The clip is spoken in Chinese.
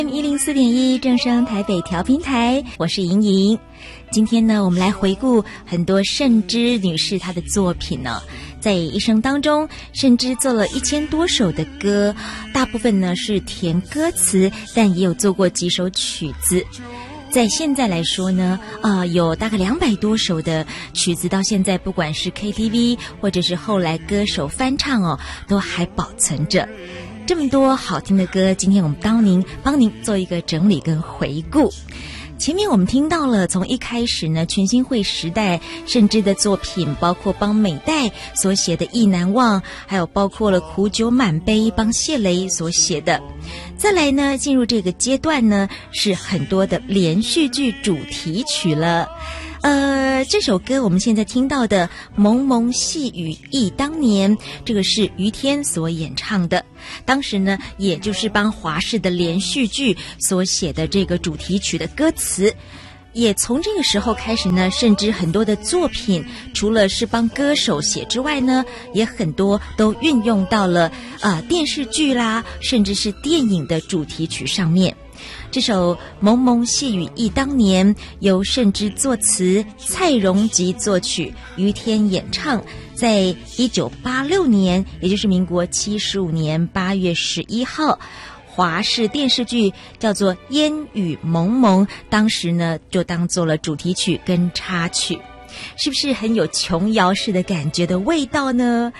104.1正声台北调频台，我是莹莹。今天呢，我们来回顾很多慎之女士她的作品呢。在一生当中，慎之做了1000多首的歌，大部分呢是填歌词，但也有做过几首曲子。在现在来说呢，有大概200多首的曲子，到现在不管是 KTV 或者是后来歌手翻唱哦，都还保存着。这么多好听的歌，今天我们帮您做一个整理跟回顾。前面我们听到了，从一开始呢，全新会时代慎之的作品，包括帮美代所写的《意难忘》，还有包括了苦酒满杯帮谢雷所写的。再来呢，进入这个阶段呢，是很多的连续剧主题曲了。这首歌我们现在听到的《蒙蒙细雨忆当年》，这个是于天所演唱的。当时呢，也就是帮华视的连续剧所写的这个主题曲的歌词。也从这个时候开始呢，甚至很多的作品除了是帮歌手写之外呢，也很多都运用到了电视剧啦，甚至是电影的主题曲上面。这首《蒙蒙细雨忆当年》由慎之作词，蔡荣吉作曲，于天演唱，在1986年，也就是民国75年8月11号，华视电视剧叫做《烟雨蒙蒙》，当时呢就当做了主题曲跟插曲。是不是很有琼瑶式的感觉的味道呢？